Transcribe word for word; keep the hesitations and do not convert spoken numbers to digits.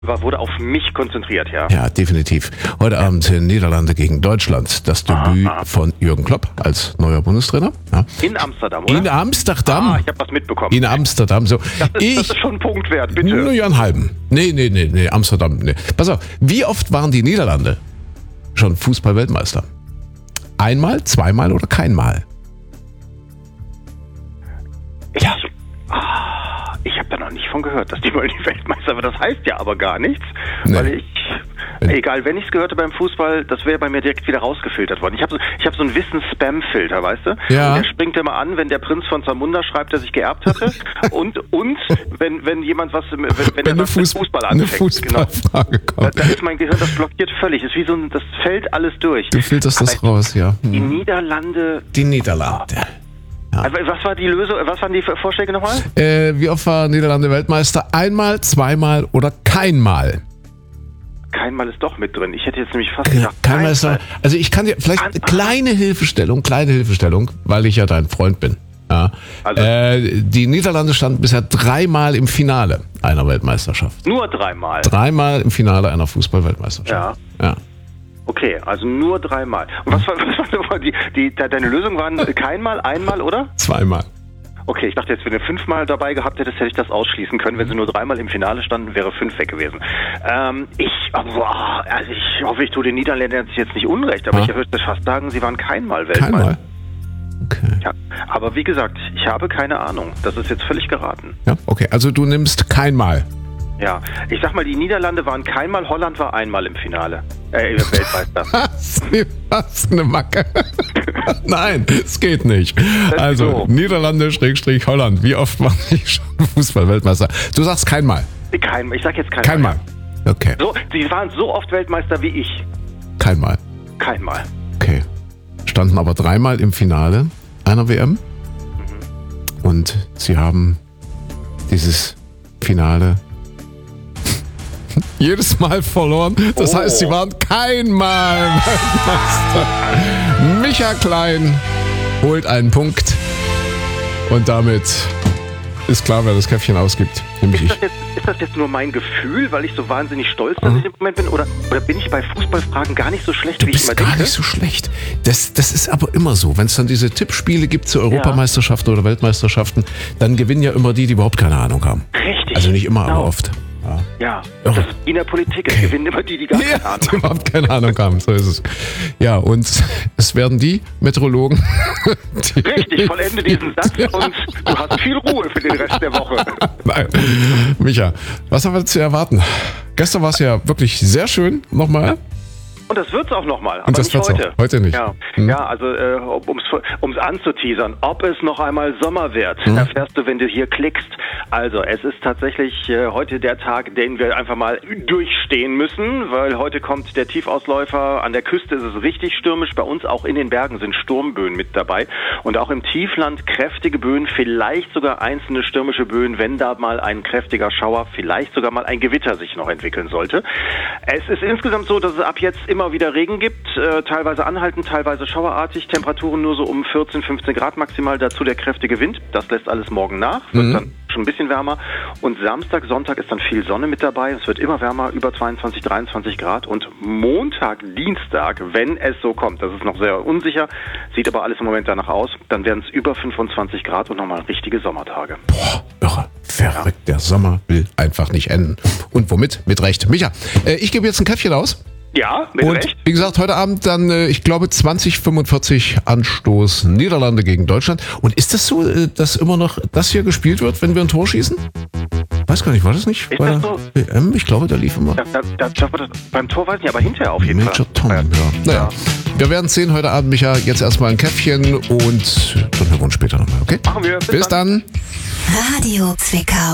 war, wurde auf mich konzentriert, ja. Ja, definitiv. Heute Abend in Niederlande gegen Deutschland. Das Debüt Aha. von Jürgen Klopp als neuer Bundestrainer. Ja. In Amsterdam, oder? In Amsterdam. Ah, ich habe was mitbekommen. In Amsterdam. So. Das ist, ich, das ist schon ein Punkt wert, bitte. Nur ja einen halben. Nee, nee, nee, nee, Amsterdam. Nee. Pass auf, wie oft waren die Niederlande schon Fußball-Weltmeister? Einmal, zweimal oder keinmal? Ich, ah, ich habe da noch nicht von gehört, dass die mal die Weltmeister waren. Das heißt ja aber gar nichts, Nee. weil ich, egal, wenn ich es gehörte beim Fußball, das wäre bei mir direkt wieder rausgefiltert worden. Ich habe so, ich hab so einen Wissens-Spam-Filter, weißt du? Ja. Und der springt immer an, wenn der Prinz von Zamunda schreibt, dass ich geerbt hatte und, und wenn, wenn jemand was, wenn, wenn, wenn er eine was mit Fuß- Fußball eine anfängt. Fußballfrage Da, kommt. da ist mein Gehirn, das blockiert völlig. Das ist wie so ein, das fällt alles durch. Du filterst das Aber raus, ja. Die Hm. Niederlande. Die Niederlande. Also was war die Lösung? Was waren die Vorschläge nochmal? Äh, wie oft war Niederlande Weltmeister? Einmal, zweimal oder keinmal? Keinmal ist doch mit drin. Ich hätte jetzt nämlich fast gedacht, Keinmal ist, einmal. also ich kann dir vielleicht eine kleine Hilfestellung, kleine Hilfestellung, weil ich ja dein Freund bin. Ja. Also- äh, die Niederlande standen bisher dreimal im Finale einer Weltmeisterschaft. Nur dreimal. Dreimal im Finale einer Fußball-Weltmeisterschaft. Ja. ja. Okay, also nur dreimal. Und was war, was war die, die, deine Lösung waren keinmal, einmal, oder? Zweimal. Okay, ich dachte jetzt, wenn du fünfmal dabei gehabt hättest, hätte ich das ausschließen können. Wenn sie nur dreimal im Finale standen, wäre fünf weg gewesen. Ähm, ich, boah, also ich hoffe, ich tue den Niederländern jetzt nicht unrecht, aber Ja. ich würde fast sagen, sie waren keinmal Weltmeister. Keinmal. Okay. Ja, aber wie gesagt, ich habe keine Ahnung. Das ist jetzt völlig geraten. Ja, okay. Also du nimmst keinmal. Ja, ich sag mal, die Niederlande waren keinmal, Holland war einmal im Finale. Äh, Weltmeister. Was? Was eine Macke. Nein, es geht nicht. ist Also so. Niederlande, Schrägstrich, Holland. Wie oft waren die schon Fußball-Weltmeister? Du sagst keinmal. Kein, ich sag jetzt keinmal. Keinmal. Okay. So, sie waren so oft Weltmeister wie ich. Keinmal. Keinmal. Okay. Standen aber dreimal im Finale einer W M. Und sie haben dieses Finale jedes Mal verloren. Das Oh. heißt, sie waren keinmal Weltmeister. Micha Klein holt einen Punkt. Und damit ist klar, wer das Käffchen ausgibt. Nämlich Ist ich. das, jetzt, ist das jetzt nur mein Gefühl, weil ich so wahnsinnig stolz dass ich im Moment bin? Oder, oder bin ich bei Fußballfragen gar nicht so schlecht, Du wie ich bist immer gar denke? nicht so schlecht. Das, das ist aber immer so. Wenn es dann diese Tippspiele gibt zu Europameisterschaften oder Weltmeisterschaften, dann gewinnen ja immer die, die überhaupt keine Ahnung haben. Richtig. Also nicht immer, Genau. aber oft. Ja. Ja, Irre. das ist wie in der Politik. Es gewinnen immer die, die gar keine Ja, Ahnung die haben. überhaupt keine Ahnung haben. So ist es. Ja, und es werden die Meteorologen. Die Richtig, vollende diesen Satz und du hast viel Ruhe für den Rest der Woche. Nein. Micha, was haben wir zu erwarten? Gestern war es ja wirklich sehr schön. Nochmal. Und das wird's auch nochmal, aber Und das nicht wird's heute. auch. Heute nicht. Ja, Hm. ja also äh, um's um's anzuteasern, ob es noch einmal Sommer wird, Hm. erfährst du, wenn du hier klickst. Also es ist tatsächlich äh, heute der Tag, den wir einfach mal durchstehen müssen, weil heute kommt der Tiefausläufer. An der Küste ist es richtig stürmisch, bei uns auch in den Bergen sind Sturmböen mit dabei. Und auch im Tiefland kräftige Böen, vielleicht sogar einzelne stürmische Böen, wenn da mal ein kräftiger Schauer, vielleicht sogar mal ein Gewitter sich noch entwickeln sollte. Es ist insgesamt so, dass es ab jetzt immer wieder Regen gibt, äh, teilweise anhaltend, teilweise schauerartig, Temperaturen nur so um vierzehn, fünfzehn Grad maximal, dazu der kräftige Wind, das lässt alles morgen nach, wird Mhm. dann schon ein bisschen wärmer und Samstag, Sonntag ist dann viel Sonne mit dabei, es wird immer wärmer, über zweiundzwanzig, dreiundzwanzig Grad und Montag, Dienstag, wenn es so kommt, das ist noch sehr unsicher, sieht aber alles im Moment danach aus, dann werden es über fünfundzwanzig Grad und nochmal richtige Sommertage. Boah, irre. Verrückt. Der Sommer will einfach nicht enden. Und womit? Mit Recht. Micha, äh, ich gebe jetzt ein Käffchen aus. Ja, mit Und Recht. wie gesagt, heute Abend dann, äh, ich glaube, zwanzig fünfundvierzig Anstoß Niederlande gegen Deutschland. Und ist das so, äh, dass immer noch das hier gespielt wird, wenn wir ein Tor schießen? Weiß gar nicht, war das nicht Ist bei das der so? W M? Ich glaube, da lief immer Da, da, da, da, beim Tor weiß ich nicht, aber hinterher auf jeden Major Fall. Tom. Ja. Naja, wir werden sehen heute Abend, Micha. Jetzt erstmal ein Käffchen und dann hören wir uns später nochmal, okay? Machen wir. Bis Bis dann. Radio Zwickau.